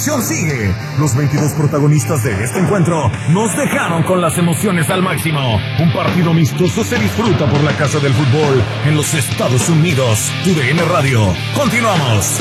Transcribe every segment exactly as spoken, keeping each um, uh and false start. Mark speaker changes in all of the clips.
Speaker 1: Sigue. Los veintidós protagonistas de este encuentro nos dejaron con las emociones al máximo. Un partido amistoso se disfruta por la casa del fútbol en los Estados Unidos. Tu D N Radio. Continuamos.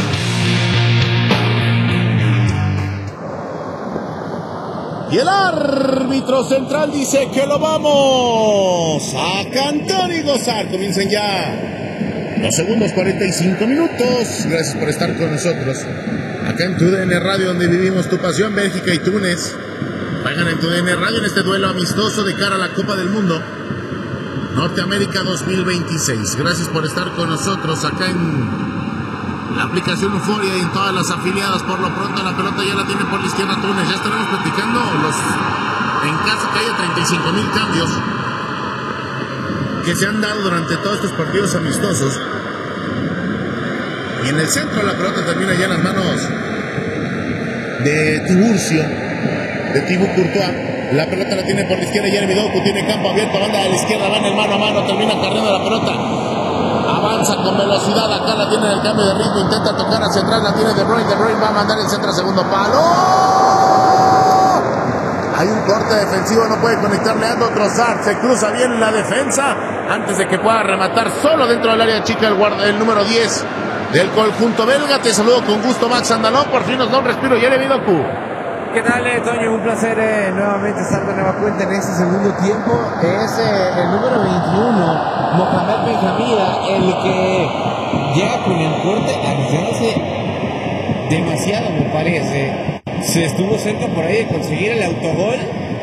Speaker 2: Y el árbitro central dice que lo vamos a cantar y gozar. Comiencen ya los segundos cuarenta y cinco minutos. Gracias por estar con nosotros acá en Tu D N Radio, donde vivimos tu pasión. Bélgica y Túnez juegan en Tu D N Radio en este duelo amistoso de cara a la Copa del Mundo Norteamérica dos mil veintiséis. Gracias por estar con nosotros acá en la aplicación Euforia y en todas las afiliadas. Por lo pronto la pelota ya la tiene por la izquierda Túnez. Ya estaremos platicando los, en caso que haya treinta y cinco mil cambios que se han dado durante todos estos partidos amistosos. Y en el centro la pelota termina ya en las manos de Tiburcio, de Thibaut Courtois. La pelota la tiene por la izquierda Jeremy Doku, tiene campo abierto, banda de la izquierda, va en el mano a mano, termina cargando la pelota. Avanza con velocidad, acá la tiene en el cambio de ritmo, intenta tocar hacia atrás, la tiene De Bruyne, De Bruyne va a mandar el centro a segundo palo. Hay un corte defensivo, no puede conectar Leandro Trossard, se cruza bien la defensa antes de que pueda rematar solo dentro del área chica el, guarda, el número diez del conjunto belga. Te saludo con gusto, Max Andalón, por fin nos da un respiro Jeremy Doku.
Speaker 3: ¿Qué tal, eh, Toño? Un placer eh, nuevamente estar de nueva cuenta en este segundo tiempo. Es eh, el número veintiuno, Mohamed Benjamida, el que llega con el corte arriesgándose demasiado, me parece. Se estuvo cerca por ahí de conseguir el autogol.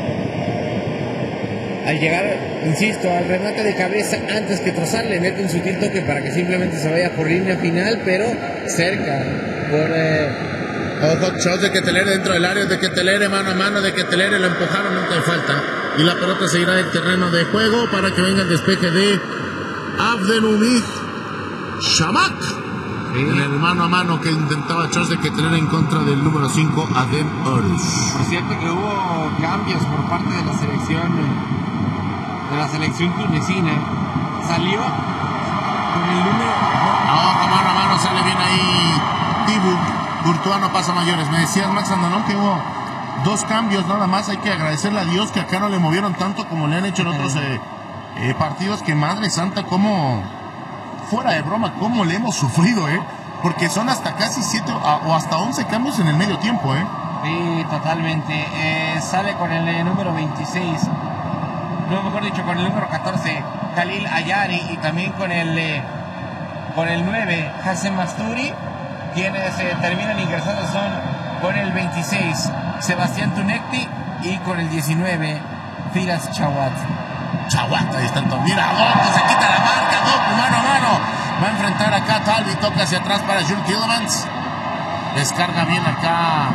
Speaker 3: Al llegar, insisto, al remate de cabeza antes que Trossard, le mete un sutil toque para que simplemente se vaya por línea final, pero cerca por... Eh,
Speaker 2: Ojo, shots de Ketelere dentro del área, de Ketelere mano a mano, de Ketelere lo empujaron, nunca hay falta. Y la pelota seguirá del terreno de juego para que venga el despeje de Abdelhamid Shamak. Sí. En el mano a mano que intentaba shots de Ketelere en contra del número cinco, Adem Orus.
Speaker 3: Por cierto que hubo cambios por parte de la selección, de la selección tunecina. Salió con el número...
Speaker 2: Ojo, mano a mano, sale bien ahí Thibaut Courtois, no pasa mayores. Me decías, Max Andalón, que hubo dos cambios nada más. Hay que agradecerle a Dios que acá no le movieron tanto como le han hecho en otros eh, eh, partidos. Que madre santa, como fuera de broma, cómo le hemos sufrido, ¿eh? Porque son hasta casi siete o hasta once cambios en el medio tiempo, ¿eh?
Speaker 3: Sí, totalmente. Eh, sale con el eh, número veintiséis, no, mejor dicho, con el número catorce, Khalil Ayari, y también con el, eh, con el nueve, Hassem Masturi. Quienes eh, terminan ingresando son con el veintiséis, Sebastián Tunekti, y con el diecinueve, Firas Chawat.
Speaker 2: Chawat, ahí está todo. Mira, Doku se quita la marca, Doku mano a mano. Va a enfrentar acá a Talvi, toca hacia atrás para Jules Tielemans. Descarga bien acá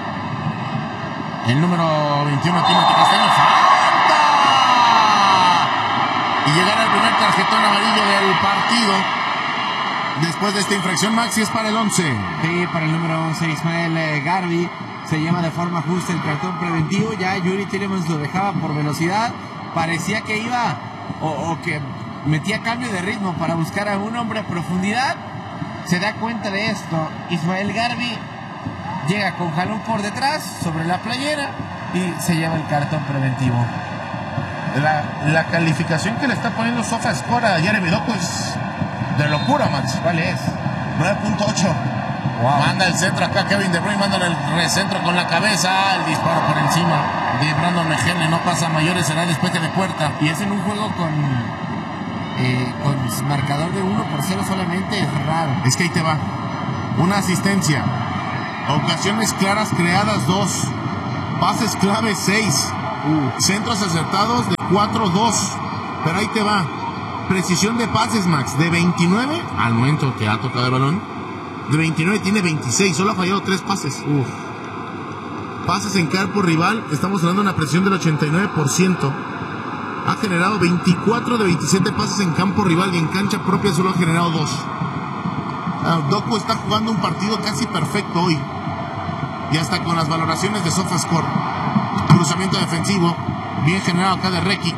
Speaker 2: el número veintiuno, Timothy Castaño. ¡Falta! Y llegará el primer tarjetón amarillo del partido. Después de esta infracción, Maxi, es para el once.
Speaker 3: Sí, para el número once, Ismael eh, Garbi. Se llama de forma justa el cartón preventivo. Ya Yuri Tielemans lo dejaba por velocidad. Parecía que iba o, o que metía cambio de ritmo para buscar a un hombre a profundidad. Se da cuenta de esto Ismael Garbi. Llega con jalón por detrás sobre la playera y se lleva el cartón preventivo.
Speaker 2: La, la calificación que le está poniendo SofaScore a Jeremy Doku es de locura, Max.
Speaker 3: ¿Cuál es?
Speaker 2: nueve punto ocho. Wow. Manda el centro acá, Kevin De Bruyne manda el recentro con la cabeza, el disparo por encima de Brandon Mejele, no pasa a mayores, será el despeje de puerta.
Speaker 3: Y es en un juego con eh, con marcador de uno por cero solamente, es raro.
Speaker 2: Es que ahí te va, una asistencia, ocasiones claras creadas dos, pases claves seis, uh. centros acertados de cuatro dos, pero ahí te va. Precisión de pases, Max, de veintinueve al momento que ha tocado el balón. De veintinueve tiene veintiséis, solo ha fallado tres pases. Uf. Pases en campo rival, estamos hablando de una precisión del ochenta y nueve por ciento. Ha generado veinticuatro de veintisiete pases en campo rival y en cancha propia solo ha generado dos. Uh, Doku está jugando un partido casi perfecto hoy. Y hasta con las valoraciones de SofaScore. Cruzamiento defensivo, bien generado acá de Rekic.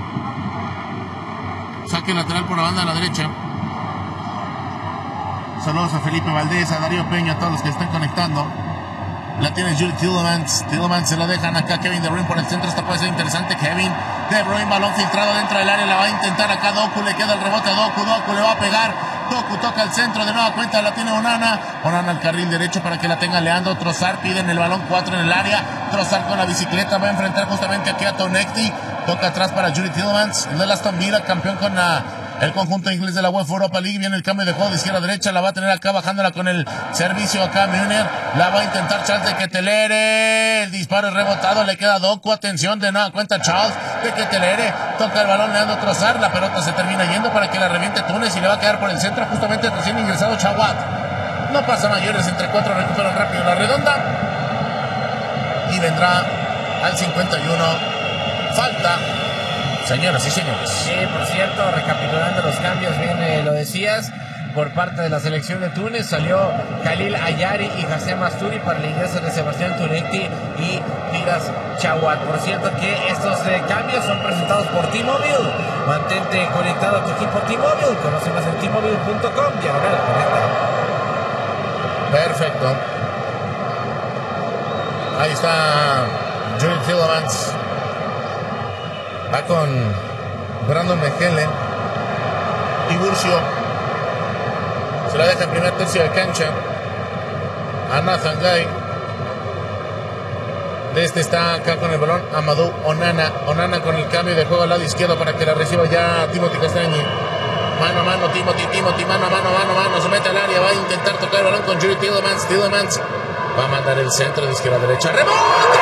Speaker 2: Saque lateral por la banda a la derecha. Saludos a Felipe Valdés, a Darío Peña, a todos los que están conectando. La tiene Jude Tielemans. Tielemans se la dejan acá. Kevin De Bruyne por el centro. Esta puede ser interesante. Kevin De Bruyne, balón filtrado dentro del área. La va a intentar acá Doku. Le queda el rebote a Doku. Doku le va a pegar. Doku toca el centro. De nueva cuenta la tiene Onana. Onana al carril derecho para que la tenga Leandro Trossard. Piden el balón cuatro en el área. Trossard con la bicicleta. Va a enfrentar justamente aquí a Tonecti. Toca atrás para Jude Tielemans. El de Aston Villa, campeón con la... el conjunto inglés de la UEFA Europa League. Viene el cambio de juego de izquierda a derecha. La va a tener acá bajándola con el servicio acá Müller. La va a intentar Charles de Ketelere. El disparo es rebotado. Le queda Doku. Atención, de nueva cuenta Charles de Ketelere. Toca el balón Leandro Trossard. La pelota se termina yendo para que la reviente Túnez y le va a quedar por el centro justamente recién ingresado Chawat. No pasa mayores. Entre cuatro recuperan rápido la redonda. Y vendrá al cincuenta y uno. Falta. Señoras y señores.
Speaker 3: Sí, por cierto, recapitulando los cambios, bien eh, lo decías, por parte de la selección de Túnez salió Khalil Ayari y Hassem Asturi para el ingreso de Sebastián Tunetti y Firas Chawat. Por cierto que estos eh, cambios son presentados por T-Mobile. Mantente conectado a tu equipo T-Mobile. Conoce más en T Mobile punto com. Diagonal conecta.
Speaker 2: Perfecto. Ahí está Jude Tielemans. Va con Brandon Mekele y Burcio. Se la deja en primer tercio de cancha a Nathan Gay. De este está acá con el balón Amadou Onana. Onana con el cambio de juego al lado izquierdo para que la reciba ya Timothy Castagne. Mano a mano, Timothy, Timothy, mano a mano, mano a mano. Se mete al área, va a intentar tocar el balón con Jude Tielemans. Tielemans va a mandar el centro de izquierda a derecha. ¡Rebote!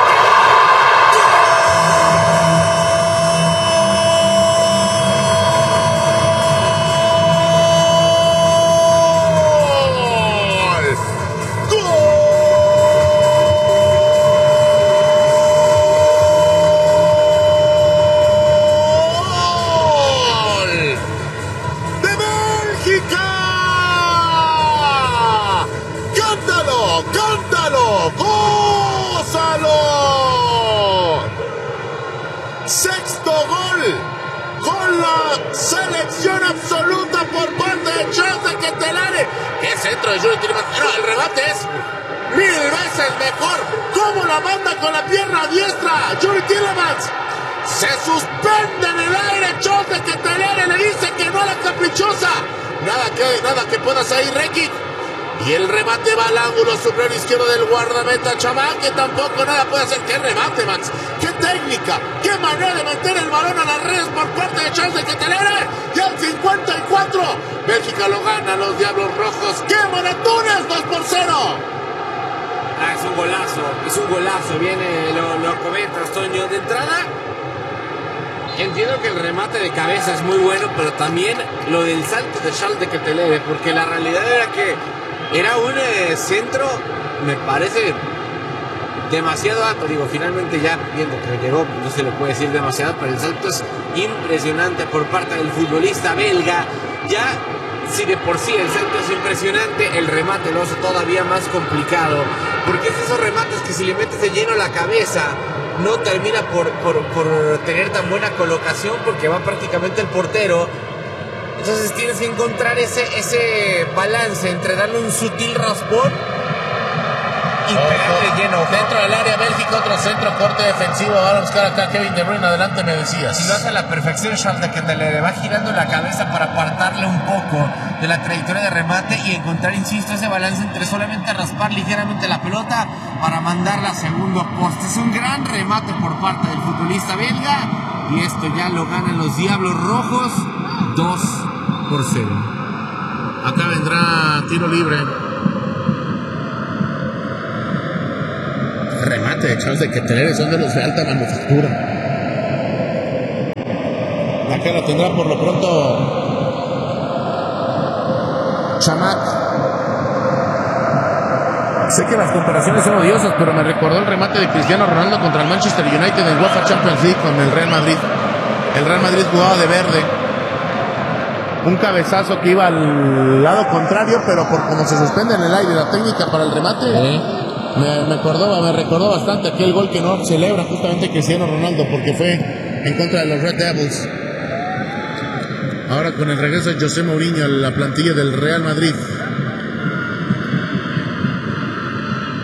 Speaker 2: Sexto gol con la selección absoluta por parte de Charles de Ketelere. ¡Qué centro de Jude Tielemans! Pero el remate es mil veces mejor. ¿Cómo la manda con la pierna diestra Jude Tielemans? Se suspende en el aire Charles de Ketelere. Le dice que no a la caprichosa. Nada que, nada que puedas ahí, Rekic. Y el remate va al ángulo superior izquierdo del guardameta Chaman, que tampoco nada puede hacer. ¡Qué remate, Max! ¡Qué técnica! ¡Qué manera de meter el balón a las redes por parte de Charles de Ketelere! Y al cincuenta y cuatro, Bélgica lo gana a los Diablos Rojos. ¡Qué Túnez! dos por cero.
Speaker 3: Ah, es un golazo, es un golazo. Viene, lo, lo comentas, Toño. De entrada, entiendo que el remate de cabeza es muy bueno, pero también lo del salto de Charles de Ketelere, porque la realidad era que era un eh, centro, me parece, demasiado alto. Digo, finalmente ya viendo que llegó, no se le puede decir demasiado, pero el salto es impresionante por parte del futbolista belga. Ya, si de por sí el salto es impresionante, el remate lo hace todavía más complicado, porque es esos remates que si le metes de lleno la cabeza, no termina por, por, por tener tan buena colocación, porque va prácticamente el portero. Entonces tienes que encontrar ese, ese balance entre darle un sutil raspón y pegarle lleno.
Speaker 2: Dentro del área Bélgica, otro centro, corte defensivo. Va a buscar acá Kevin De Bruyne. Adelante, me decías.
Speaker 3: Si lo hace a la perfección, Charles de Ketelere va girando la cabeza para apartarle un poco de la trayectoria de remate y encontrar, insisto, ese balance entre solamente raspar ligeramente la pelota para mandarla a segundo poste. Es un gran remate por parte del futbolista belga y esto ya lo ganan los Diablos Rojos dos por cero.
Speaker 2: Acá vendrá tiro libre. Remate de Charles de Ketelere, son de los de alta manufactura. Acá lo tendrá por lo pronto Chamak. Sé que las comparaciones son odiosas, pero me recordó el remate de Cristiano Ronaldo contra el Manchester United en UEFA Champions League con el Real Madrid. El Real Madrid jugaba de verde. Un cabezazo que iba al lado contrario, pero por como se suspende en el aire la técnica para el remate, ¿Eh? me, me, acordó, me recordó bastante aquel gol que no celebra justamente Cristiano Ronaldo, porque fue en contra de los Red Devils. Ahora con el regreso de José Mourinho a la plantilla del Real Madrid.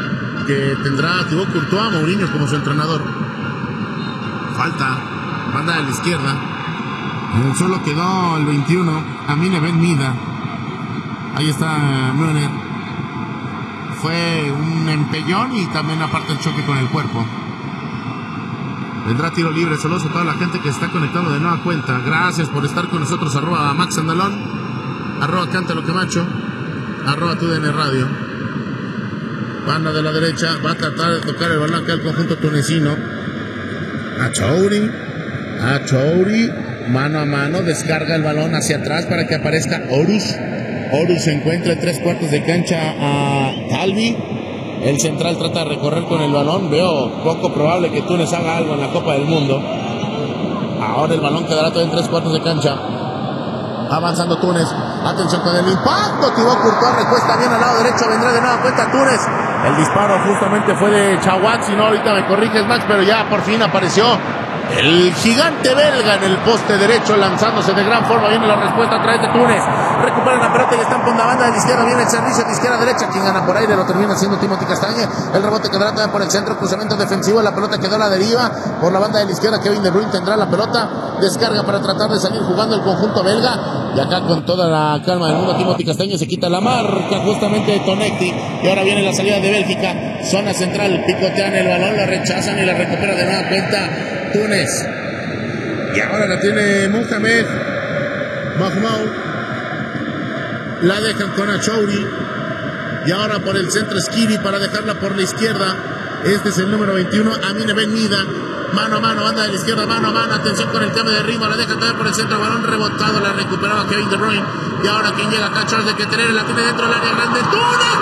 Speaker 2: que tendrá Thibaut Courtois, Mourinho como su entrenador. Falta, banda de la izquierda. En el suelo quedó el veintiuno, Amine Ben Mida. Ahí está Müller. Fue un empellón y también aparte el choque con el cuerpo. Vendrá tiro libre. Saludos a toda la gente que está conectando de nueva cuenta. Gracias por estar con nosotros. Arroba Max Andalón, arroba Cántalo Camacho, arroba Tu D N Radio. Banda de la derecha, va a tratar de tocar el balón acá el conjunto tunecino. Achouri, Achouri, mano a mano, descarga el balón hacia atrás para que aparezca Horus. Horus se encuentra en tres cuartos de cancha a Talvi. El central trata de recorrer con el balón. Veo poco probable que Túnez haga algo en la Copa del Mundo. Ahora el balón quedará todo en tres cuartos de cancha. Avanzando Túnez. Atención con el impacto. Thibaut Courtois recuesta bien al lado derecho. Vendrá de nueva cuenta Túnez. El disparo justamente fue de Chawat. Si no, ahorita me corriges, Max, pero ya por fin apareció el gigante belga en el poste derecho, lanzándose de gran forma. Viene la respuesta a través de Túnez. Recuperan la pelota y están por la banda de la izquierda. Viene el servicio de izquierda a derecha. Quien gana por aire lo termina siendo Timothy Castañe. El rebote quedará también por el centro. Cruzamiento defensivo. La pelota quedó a la deriva. Por la banda de la izquierda, Kevin De Bruyne tendrá la pelota. Descarga para tratar de salir jugando el conjunto belga. Y acá con toda la calma del mundo, Timothy Castañe se quita la marca justamente de Tonecti. Y ahora viene la salida de Bélgica. Zona central. Picotean el balón, la rechazan y la recupera de nueva cuenta Túnez. Y ahora la tiene Mohamed Mahmoud. La dejan con Achouri. Y ahora por el centro Skiri para dejarla por la izquierda. Este es el número veintiuno, Amine Ben Mida. Mano a mano, banda de la izquierda, mano a mano. Atención con el cambio de ritmo. La dejan también por el centro. Balón rebotado. La recuperaba Kevin De Bruyne. Y ahora quien llega acá, Charles de Keteler. La tiene dentro del área grande. ¡Túnez!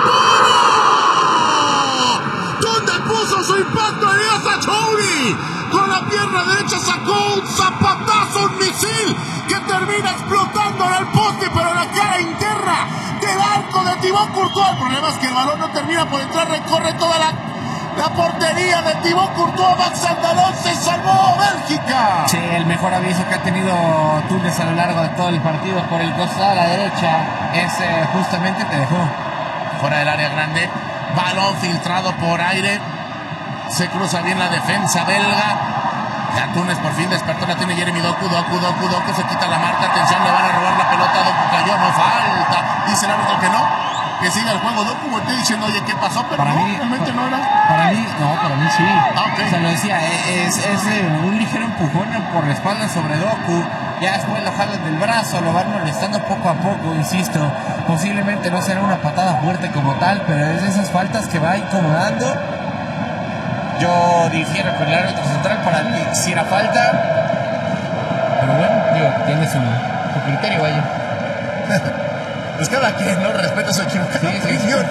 Speaker 2: ¡Túnez puso su impacto! ¡Elías Achouri! Con la pierna derecha sacó un zapatazo, un misil que termina explotando en el poste, pero en la cara interna del arco de Thibaut Courtois. El problema es que el balón no termina por entrar, recorre toda la, la portería de Thibaut Courtois. Max Andalón, se salvó Bélgica.
Speaker 3: Sí, el mejor aviso que ha tenido Túnez a lo largo de todo el partido por el costado a la derecha es eh, justamente te dejó fuera del área grande. Balón filtrado por aire. Se cruza bien la defensa belga. Ya Túnez por fin despertó. La tiene Jeremy Doku, Doku, Doku, Doku. Se quita la marca. Atención, le van a robar la pelota. Doku cayó, no falta. Dice el árbitro que no, que siga el juego. Doku volteó diciendo, oye, ¿qué pasó? Pero
Speaker 4: para
Speaker 3: no,
Speaker 4: mí,
Speaker 3: realmente no era.
Speaker 4: Para mí, no, para mí sí.
Speaker 3: Ah, okay.
Speaker 4: O sea, lo decía, es, es un ligero empujón por la espalda sobre Doku. Ya después lo jalan del brazo, lo van molestando poco a poco, insisto. Posiblemente no será una patada fuerte como tal, pero es de esas faltas que va incomodando. Yo difiero con el árbitro central, para mí si era falta. Pero bueno, digo, tiene su, su criterio, vaya.
Speaker 2: Pues cada quien no respeta su equivocación. Sí, sí, sí.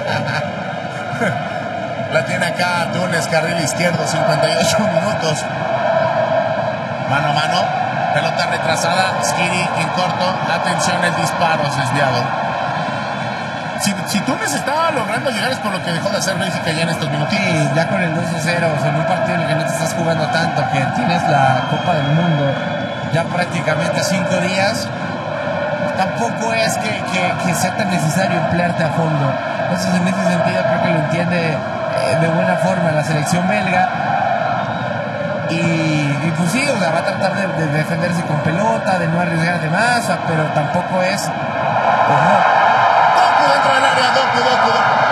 Speaker 2: La tiene acá Túnez, carril izquierdo, cincuenta y ocho minutos. Mano a mano, pelota retrasada, Skiri en corto. Atención, el disparo es desviado. Si, si Túnez estaba logrando llegar es por lo que dejó de hacer Bélgica ya en estos minutos.
Speaker 4: Sí, ya con el dos a cero, o sea, en un partido en el que no te estás jugando tanto, que tienes la Copa del Mundo ya prácticamente a cinco días, tampoco es que, que, que sea tan necesario emplearte a fondo. Entonces, en ese sentido, creo que lo entiende eh, de buena forma la selección belga. Y, y pues sí, o sea, va a tratar de, de defenderse con pelota, de no arriesgar de más, pero tampoco es... Pues no.
Speaker 2: Dentro del área, Doku, Doku,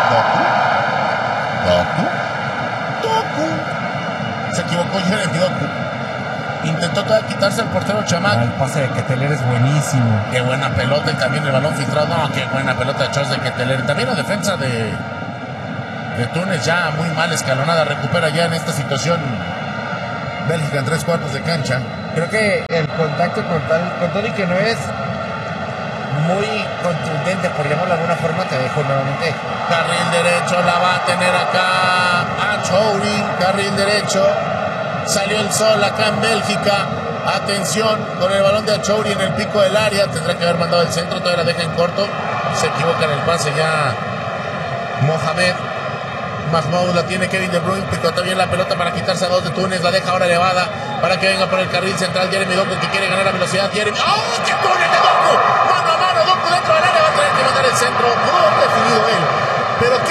Speaker 2: Doku, Doku, Doku. Se equivocó Jeremy Doku. Intentó todavía quitarse el portero Chamac.
Speaker 4: El pase de Keteler es buenísimo.
Speaker 2: Qué buena pelota y también el balón filtrado. No, qué buena pelota de Charles de Keteler. También la defensa de, de Túnez ya muy mal escalonada. Recupera ya en esta situación Bélgica en tres cuartos de cancha.
Speaker 4: Creo que el contacto con, tal, con Tony, que no es muy contundente, por llamarlo de alguna forma, te dejo nuevamente.
Speaker 2: Carril derecho la va a tener acá Achouri. Carril derecho. Salió el sol acá en Bélgica. Atención con el balón de Achouri en el pico del área. Tendrá que haber mandado el centro, todavía la deja en corto. Se equivoca en el pase ya Mohamed Mahmoud. La tiene Kevin De Bruyne. Picota bien la pelota para quitarse a dos de Túnez. La deja ahora elevada para que venga por el carril central Jeremy Doku, que quiere ganar la velocidad. Jeremy. ¡Oh, qué Túnez de Doku! Mano a mano, Doku dentro del área. Va a tener que mandar el centro. No lo ha definido él, pero qué manera de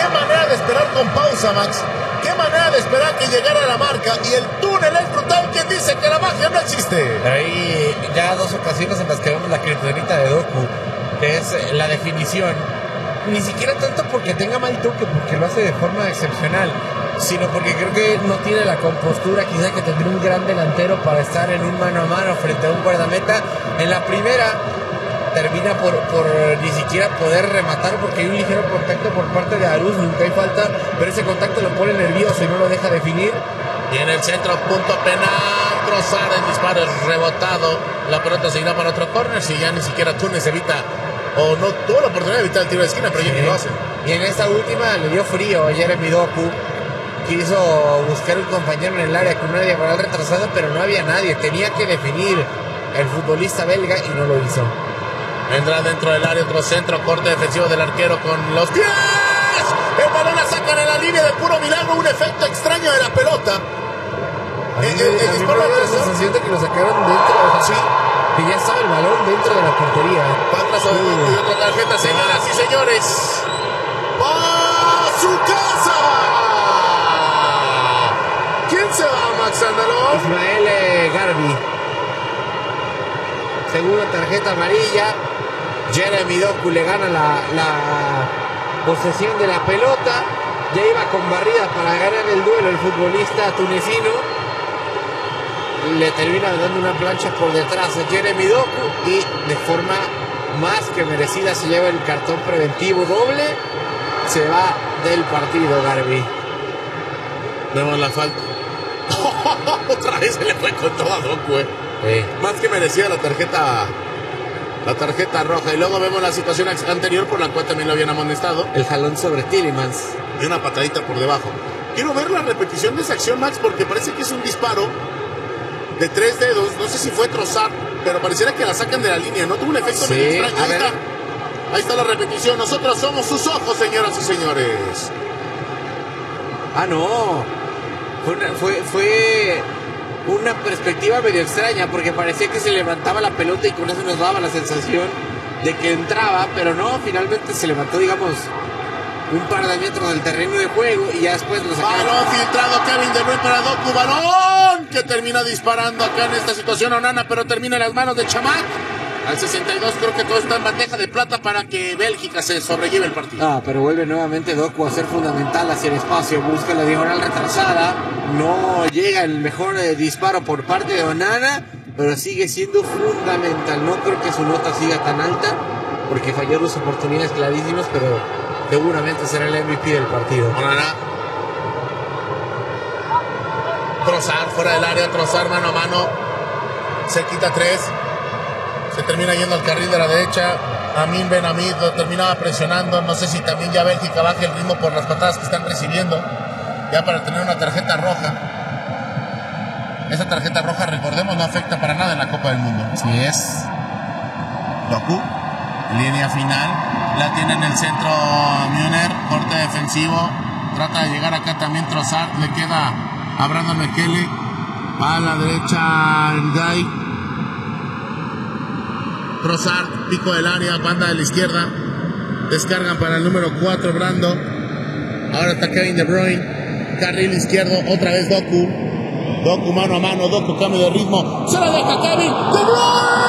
Speaker 2: de esperar con pausa, Max. Qué manera de esperar que llegara la marca. Y el túnel es brutal. ¿Quién dice que la magia no existe?
Speaker 4: Hay ya dos ocasiones en las que vemos la kriptonita de Doku, que es la definición. Ni siquiera tanto porque tenga mal toque, porque lo hace de forma excepcional, sino porque creo que no tiene la compostura quizá que tendría un gran delantero para estar en un mano a mano frente a un guardameta. En la primera termina por, por ni siquiera poder rematar porque hay un ligero contacto por parte de Arús, nunca hay falta, pero ese contacto lo pone nervioso y no lo deja definir.
Speaker 2: Y en el centro, punto penal, Trossard, el disparo es rebotado, la pelota se irá para otro córner, si ya ni siquiera Túnez evita, o no tuvo la oportunidad de evitar el tiro de esquina, pero ya ni lo hace.
Speaker 4: Y en esta última le dio frío a Jeremy Doku, quiso buscar un compañero en el área con una diagonal retrasada, pero no había nadie, tenía que definir el futbolista belga y no lo hizo.
Speaker 2: Vendrá dentro del área otro centro, corte defensivo del arquero con los pies. El balón la sacan en la línea de puro milagro, un efecto extraño de la pelota.
Speaker 4: A mí, el, el, el disparo me da la sensación de que lo sacaron dentro, o sea, sí, que ya estaba el balón dentro de la portería.
Speaker 2: Patrazo y otra tarjeta, señoras y señores. ¡A su casa! ¿Quién se va, Max Andalón?
Speaker 4: Ismael eh, Garbi. Segunda tarjeta amarilla. Jeremy Doku le gana la, la posesión de la pelota. Ya iba con barrida para ganar el duelo el futbolista tunecino. Le termina dando una plancha por detrás a Jeremy Doku y de forma más que merecida se lleva el cartón preventivo doble. Se va del partido Garbi.
Speaker 2: Vemos la falta. Otra vez se le fue con todo a Doku, eh.
Speaker 4: Sí.
Speaker 2: Más que merecida la tarjeta la tarjeta roja. Y luego vemos la situación anterior por la cual también lo habían amonestado.
Speaker 4: El jalón sobre Tielemans.
Speaker 2: Y una patadita por debajo. Quiero ver la repetición de esa acción, Max, porque parece que es un disparo de tres dedos. No sé si fue Trossard, pero pareciera que la sacan de la línea. No tuvo un efecto
Speaker 4: sí,
Speaker 2: medio extraño. Ahí
Speaker 4: ver.
Speaker 2: está. Ahí está la repetición. Nosotros somos sus ojos, señoras y señores.
Speaker 4: Ah, no. Fue una, fue, fue una perspectiva medio extraña porque parecía que se levantaba la pelota y con eso nos daba la sensación de que entraba, pero no, finalmente se levantó, digamos, un par de metros del terreno de juego y ya después lo sacaron.
Speaker 2: Balón filtrado, Kevin De Bruyne para Doku, balón que termina disparando acá en esta situación a Onana, pero termina en las manos de Chamac. Al sesenta y dos creo que todo está en bandeja de plata para que Bélgica se sobrelleve el partido.
Speaker 4: Ah, pero vuelve nuevamente Doku a ser fundamental hacia el espacio, busca la diagonal retrasada, no llega el mejor eh, disparo por parte de Onana, pero sigue siendo fundamental. No creo que su nota siga tan alta porque falló dos oportunidades clarísimas, pero seguramente será el M V P del partido.
Speaker 2: Onana. Trossard fuera del área, Trossard mano a mano, se quita tres. Se termina yendo al carril de la derecha. Amin Ben Hamid lo terminaba presionando. No sé si también ya Bélgica baja el ritmo por las patadas que están recibiendo. Ya para tener una tarjeta roja. Esa tarjeta roja, recordemos, no afecta para nada en la Copa del Mundo.
Speaker 3: Así es.
Speaker 2: Doku, línea final. La tiene en el centro Müller. Corte defensivo. Trata de llegar acá también Trossard. Le queda a Brandon Mekele. Va a la derecha Ndai. Trossard, pico del área, banda de la izquierda. Descargan para el número cuatro, Brando. Ahora está Kevin De Bruyne. Carril izquierdo, otra vez Doku. Doku mano a mano, Doku cambio de ritmo. Se la deja Kevin De Bruyne.